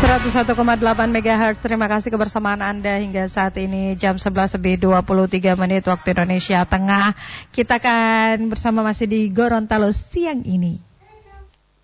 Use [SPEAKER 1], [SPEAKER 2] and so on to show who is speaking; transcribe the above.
[SPEAKER 1] 101,8 MHz. Terima kasih kebersamaan Anda hingga saat ini jam 11:23 waktu Indonesia Tengah. Kita akan bersama masih di Gorontalo siang ini.